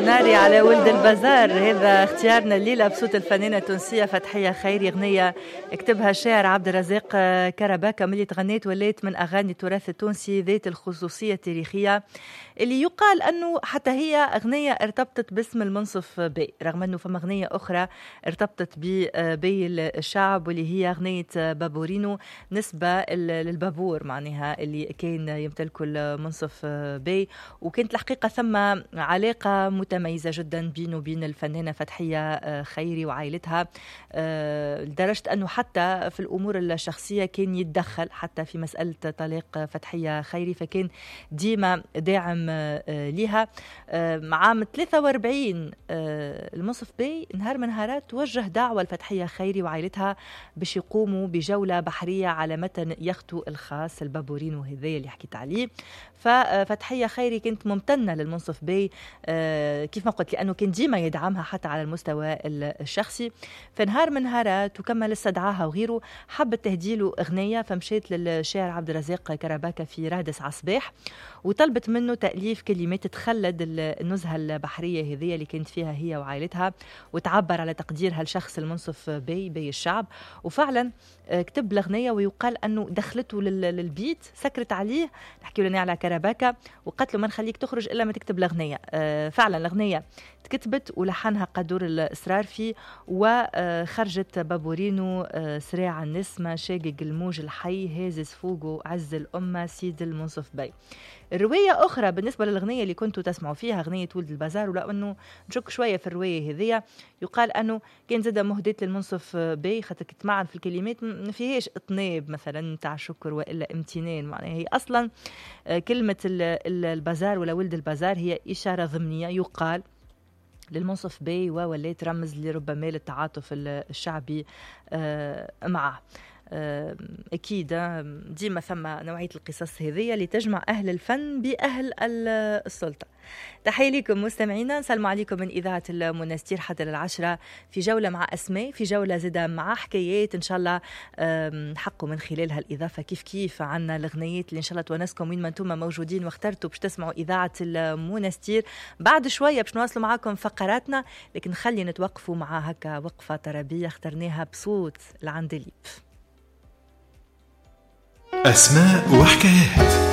ناري على ولد البزار. هذا اختيارنا الليلة بصوت الفنانة التونسية فتحية خيري، أغنية اكتبها الشاعر عبد الرزاق كرباكة، ملي تغنيت وليت من أغاني التراث التونسي ذات الخصوصية التاريخية، اللي يقال أنه حتى هي أغنية ارتبطت باسم المنصف بي، رغم أنه فما أغنية أخرى ارتبطت ببي الشعب واللي هي أغنية بابورينو نسبة للبابور معناها اللي كان يمتلكه المنصف بي. وكانت الحقيقة ثم علاقة متميزة جدا بينه وبين الفنانة فتحية خيري وعائلتها، لدرجة أنه حتى في الأمور الشخصية كان يتدخل حتى في مسألة طلاق فتحية خيري، فكان ديما داعم لها. عام 43 المنصف بي نهار من نهارات توجه دعوة لفتحية خيري وعائلتها باش يقوموا بجولة بحرية على متن يخته الخاص البابورينو هذايا اللي حكيت عليه. ففتحية خيري كانت ممتنة للمنصف بي كيف ما قلت، لأنه كان ديما يدعمها حتى على المستوى الشخصي. فنهار من نهارات وكمل استدعاها وغيره، حبت تهديله أغنية، فمشيت للشاعر عبد الرزاق كرباكة في رادس عصباح وطلبت منه تأليف كلمات تخلد النزهة البحرية هذه اللي كانت فيها هي وعائلتها، وتعبر على تقديرها لشخص المنصف بي الشعب. وفعلا كتب الأغنية، ويقال أنه دخلته للبيت، سكرت عليه، نحكي لنا على كرباكة، وقالت له ما نخليك تخرج إلا ما تكتب الأغنية. فعلا الأغنية تكتبت ولحنها قدور الإسرارفي، وخرجت بابورينو سريع النسمة شاقق الموج الحي هازز فوقه عز الأمة سيد المنصف بي. الرواية أخرى بالنسبة للأغنية اللي كنتوا تسمعوا فيها، أغنية ولد البزار، ولا أنه نشك شوية في الرواية هذية، يقال أنه كان زاد مهدات للمنصف بي، خاطر كنت معا في الكلمات ما فيهاش اطناب مثلا تاع شكر وإلا امتنان، معناها هي أصلا كلمة البزار ولا ولد البزار هي إشارة ضمنية يقال للمنصف بي، وولات رمز لربما للتعاطف الشعبي معه. أكيد ديما ثم نوعية القصص هذه اللي تجمع أهل الفن بأهل السلطة. تحية لكم مستمعينا، نسلم عليكم من إذاعة المنستير حتى للعشرة، في جولة مع أسماء، في جولة زدا مع حكايات إن شاء الله نحقوا من خلالها الإضافة كيف عنا الأغنيات اللي إن شاء الله تونسكم وين ما انتم موجودين واخترتوا باش تسمعوا إذاعة المنستير. بعد شوية باش نواصلوا معكم فقراتنا، لكن خلي نتوقفوا مع هكا وقفة طربية اخترناها بصوت العندليب. أسماء وحكايات.